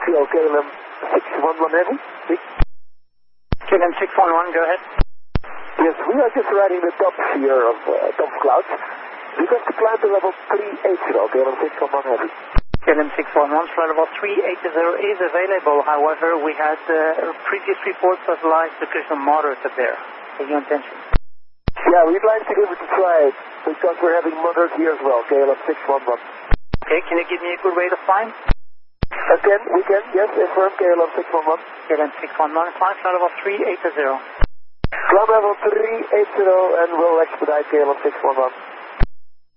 CO KLM 611 Heavy. KLM 611, go ahead. Yes, we are just riding the top here of top clouds. You got to climb to level 380, KLM 611 Heavy. KLM 611, flight level 380 is available. However, we had previous reports of live secretion motors up there. Is your intention? Yeah, we'd like to give it a try because we're having motors here as well, KLM 611. Okay, can you give me a good rate of climb? Again, we can, yes, affirm KLM 611. KLM 611, flight level 380. Climb level 380 and we'll expedite KLM 611.